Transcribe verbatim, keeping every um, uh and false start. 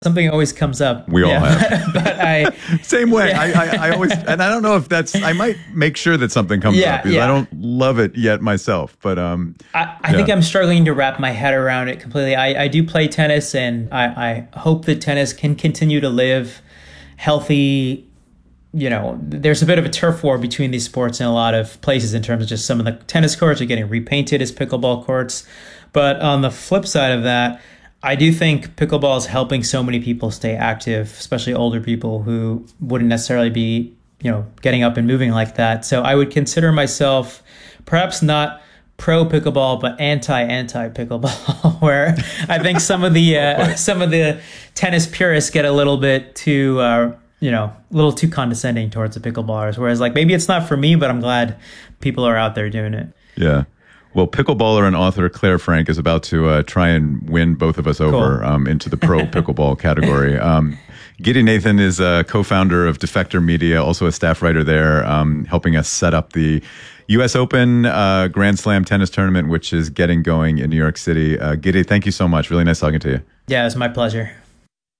Something always comes up. We all yeah. have. But I same way. Yeah. I, I, I always, and I don't know if that's. I might make sure that something comes Yeah, up because yeah. I don't love it yet myself. But um, I, I yeah. think I'm struggling to wrap my head around it completely. I, I do play tennis, and I, I hope that tennis can continue to live healthy. You know, there's a bit of a turf war between these sports in a lot of places in terms of just some of the tennis courts are getting repainted as pickleball courts. But on the flip side of that, I do think pickleball is helping so many people stay active, especially older people who wouldn't necessarily be, you know, getting up and moving like that. So I would consider myself perhaps not pro pickleball, but anti anti pickleball, where I think some of the uh, some of the tennis purists get a little bit too, uh, you know, a little too condescending towards the pickleballers. Whereas, like, maybe it's not for me, but I'm glad people are out there doing it. Yeah. Well, pickleballer and author Claire Frank is about to uh, try and win both of us over Cool. um, into the pro pickleball category. Um, Giddy Nathan is a co-founder of Defector Media, also a staff writer there, um, helping us set up the U S Open uh, Grand Slam tennis tournament, which is getting going in New York City. Uh, Giddy, thank you so much. Really nice talking to you. Yeah, it was my pleasure.